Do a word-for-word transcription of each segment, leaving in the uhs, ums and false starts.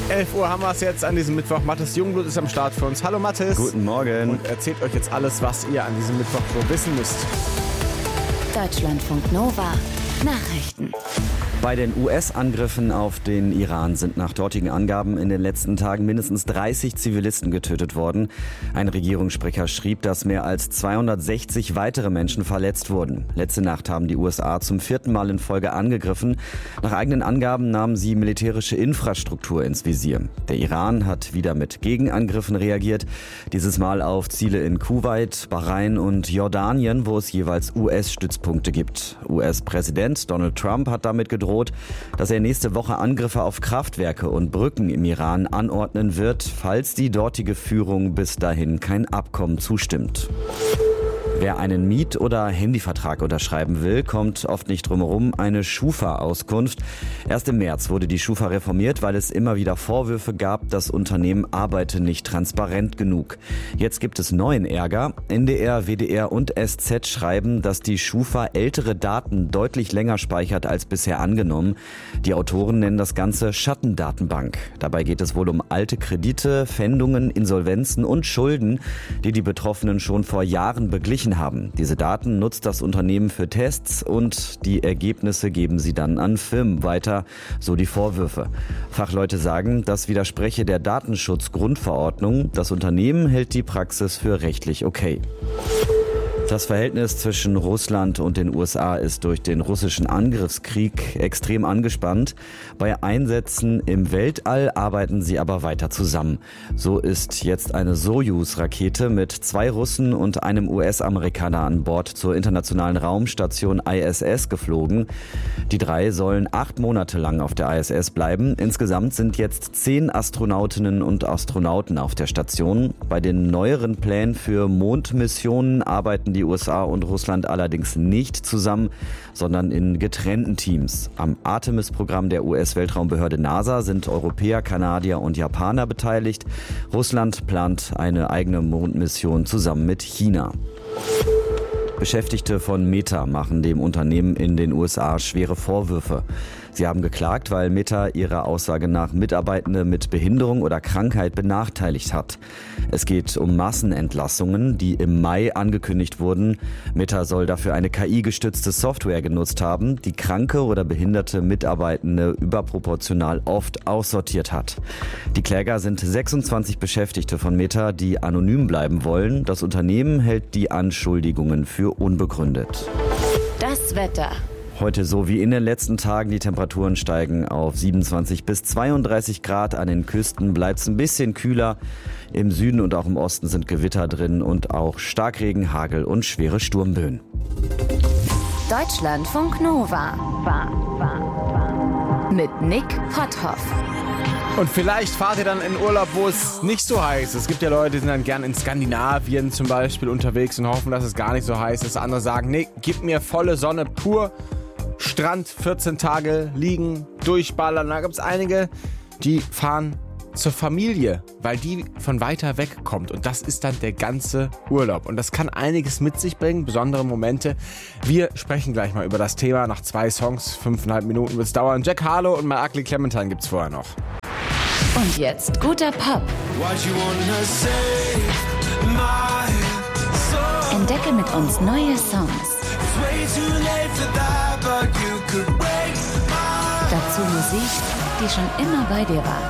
elf Uhr haben wir es jetzt an diesem Mittwoch. Mathis Jungblut ist am Start für uns. Hallo Mathis. Guten Morgen. Und erzählt euch jetzt alles, was ihr an diesem Mittwoch so wissen müsst. Deutschlandfunk Nova. Nachrichten. Bei den U S-Angriffen auf den Iran sind nach dortigen Angaben in den letzten Tagen mindestens dreißig Zivilisten getötet worden. Ein Regierungssprecher schrieb, dass mehr als zweihundertsechzig weitere Menschen verletzt wurden. Letzte Nacht haben die U S A zum vierten Mal in Folge angegriffen. Nach eigenen Angaben nahmen sie militärische Infrastruktur ins Visier. Der Iran hat wieder mit Gegenangriffen reagiert. Dieses Mal auf Ziele in Kuwait, Bahrain und Jordanien, wo es jeweils U S-Stützpunkte gibt. U S-Präsident Donald Trump hat damit gedroht, dass er nächste Woche Angriffe auf Kraftwerke und Brücken im Iran anordnen wird, falls die dortige Führung bis dahin kein Abkommen zustimmt. Wer einen Miet- oder Handyvertrag unterschreiben will, kommt oft nicht drum herum, eine Schufa-Auskunft. Erst im März wurde die Schufa reformiert, weil es immer wieder Vorwürfe gab, das Unternehmen arbeite nicht transparent genug. Jetzt gibt es neuen Ärger. N D R, W D R und S Z schreiben, dass die Schufa ältere Daten deutlich länger speichert als bisher angenommen. Die Autoren nennen das Ganze Schattendatenbank. Dabei geht es wohl um alte Kredite, Pfändungen, Insolvenzen und Schulden, die die Betroffenen schon vor Jahren beglichen haben. Diese Daten nutzt das Unternehmen für Tests und die Ergebnisse geben sie dann an Firmen weiter, so die Vorwürfe. Fachleute sagen, das widerspreche der Datenschutzgrundverordnung. Das Unternehmen hält die Praxis für rechtlich okay. Das Verhältnis zwischen Russland und den U S A ist durch den russischen Angriffskrieg extrem angespannt. Bei Einsätzen im Weltall arbeiten sie aber weiter zusammen. So ist jetzt eine Sojus-Rakete mit zwei Russen und einem U S-Amerikaner an Bord zur internationalen Raumstation I S S geflogen. Die drei sollen acht Monate lang auf der I S S bleiben. Insgesamt sind jetzt zehn Astronautinnen und Astronauten auf der Station. Bei den neueren Plänen für Mondmissionen arbeiten die U S A und Russland allerdings nicht zusammen, sondern in getrennten Teams. Am Artemis-Programm der U S-Weltraumbehörde NASA sind Europäer, Kanadier und Japaner beteiligt. Russland plant eine eigene Mondmission zusammen mit China. Beschäftigte von Meta machen dem Unternehmen in den U S A schwere Vorwürfe. Sie haben geklagt, weil Meta ihrer Aussage nach Mitarbeitende mit Behinderung oder Krankheit benachteiligt hat. Es geht um Massenentlassungen, die im Mai angekündigt wurden. Meta soll dafür eine K I-gestützte Software genutzt haben, die kranke oder behinderte Mitarbeitende überproportional oft aussortiert hat. Die Kläger sind sechsundzwanzig Beschäftigte von Meta, die anonym bleiben wollen. Das Unternehmen hält die Anschuldigungen für unbegründet. Das Wetter. Heute so wie in den letzten Tagen, die Temperaturen steigen auf siebenundzwanzig bis zweiunddreißig Grad. An den Küsten bleibt es ein bisschen kühler. Im Süden und auch im Osten sind Gewitter drin und auch Starkregen, Hagel und schwere Sturmböen. Deutschlandfunk Nova. Mit Nick Potthoff. Und vielleicht fahrt ihr dann in Urlaub, wo es nicht so heiß ist. Es gibt ja Leute, die sind dann gern in Skandinavien zum Beispiel unterwegs und hoffen, dass es gar nicht so heiß ist. Andere sagen, nee, gib mir volle Sonne pur. Strand, vierzehn Tage liegen, durchballern. Da gibt es einige, die fahren zur Familie, weil die von weiter weg kommt. Und das ist dann der ganze Urlaub. Und das kann einiges mit sich bringen, besondere Momente. Wir sprechen gleich mal über das Thema. Nach zwei Songs, fünfeinhalb Minuten wird es dauern. Jack Harlow und My Ugly Clementine gibt's vorher noch. Und jetzt guter Pop. Entdecke mit uns neue Songs. Dazu Musik, die schon immer bei dir war.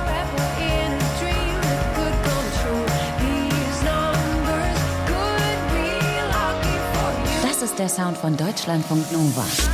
Das ist der Sound von Deutschlandfunk Nova.